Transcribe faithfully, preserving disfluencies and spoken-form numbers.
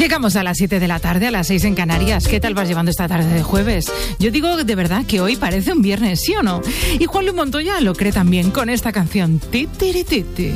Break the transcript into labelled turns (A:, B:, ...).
A: Llegamos a las siete de la tarde, a las seis en Canarias. ¿Qué tal vas llevando esta tarde de jueves? Yo digo de verdad que hoy parece un viernes, ¿sí o no? Y Juan Luis Montoya lo cree también con esta canción. Ti, tiri, ti, ti.